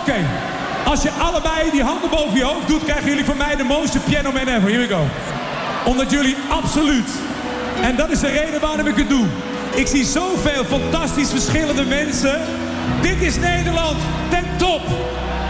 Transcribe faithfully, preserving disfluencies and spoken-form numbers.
Oké. Okay. Als je allebei die handen boven je hoofd doet, krijgen jullie van mij de mooiste piano man ever. Here we go. Omdat jullie absoluut. En dat is de reden waarom ik het doe. Ik zie zoveel fantastisch verschillende mensen. Dit is Nederland ten top.